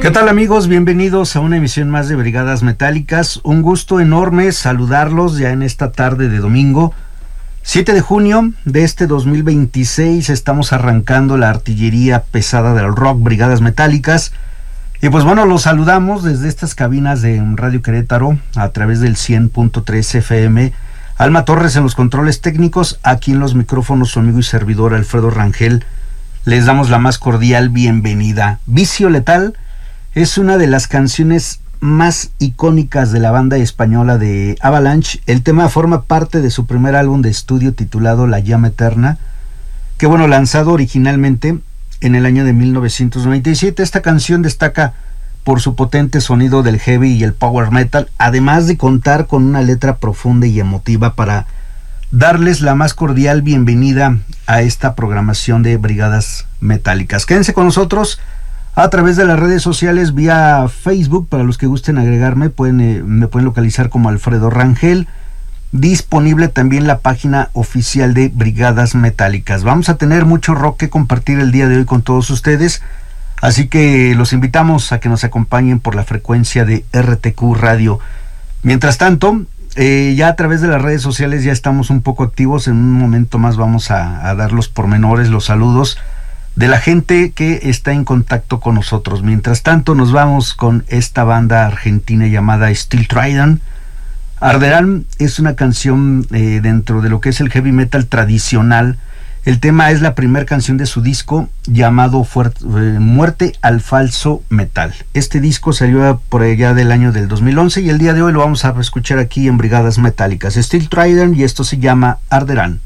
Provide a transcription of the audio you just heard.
¿Qué tal, amigos? Bienvenidos a una emisión más de Brigadas Metálicas. Un gusto enorme saludarlos ya en esta tarde de domingo 7 de junio de este 2026. Estamos arrancando la artillería pesada del rock, Brigadas Metálicas. Y pues bueno, los saludamos desde estas cabinas de Radio Querétaro a través del 100.3 FM. Alma Torres en los controles técnicos, aquí en los micrófonos su amigo y servidor Alfredo Rangel. Les damos la más cordial bienvenida. Vicio Letal es una de las canciones más icónicas de la banda española de Avalanche. El tema forma parte de su primer álbum de estudio titulado La Llama Eterna, que bueno, lanzado originalmente en el año de 1997. Esta canción destaca por su potente sonido del heavy y el power metal, además de contar con una letra profunda y emotiva para darles la más cordial bienvenida a esta programación de Brigadas Metálicas. Quédense con nosotros a través de las redes sociales vía Facebook. Para los que gusten agregarme, me pueden localizar como Alfredo Rangel. Disponible también la página oficial de Brigadas Metálicas. Vamos a tener mucho rock que compartir el día de hoy con todos ustedes, así que los invitamos a que nos acompañen por la frecuencia de RTQ Radio. Mientras tanto, ya a través de las redes sociales ya estamos un poco activos. En un momento más vamos a dar los pormenores, los saludos de la gente que está en contacto con nosotros. Mientras tanto, nos vamos con esta banda argentina llamada Steel Trident. Arderán es una canción dentro de lo que es el heavy metal tradicional. El tema es la primera canción de su disco llamado Muerte al Falso Metal. Este disco salió por allá del año del 2011 y el día de hoy lo vamos a escuchar aquí en Brigadas Metálicas. Steel Trident, y esto se llama Arderán.